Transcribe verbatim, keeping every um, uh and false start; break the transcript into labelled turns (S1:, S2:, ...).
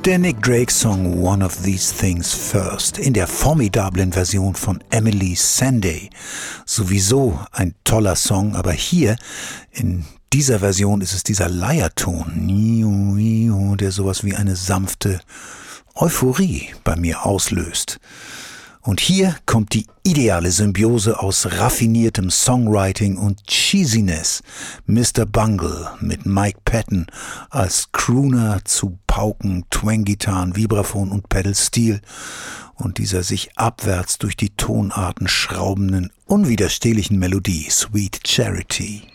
S1: Der Nick Drake-Song One of These Things First in der formidablen Version von Emily Sandé. Sowieso ein toller Song, aber hier in dieser Version ist es dieser Leierton, der sowas wie eine sanfte Euphorie bei mir auslöst. Und hier kommt die ideale Symbiose aus raffiniertem Songwriting und Cheesiness. Mister Bungle mit Mike Patton als Crooner zu Pauken, Twang-Gitarren, Vibraphon und Pedal-Steel und dieser sich abwärts durch die Tonarten schraubenden, unwiderstehlichen Melodie Sweet Charity.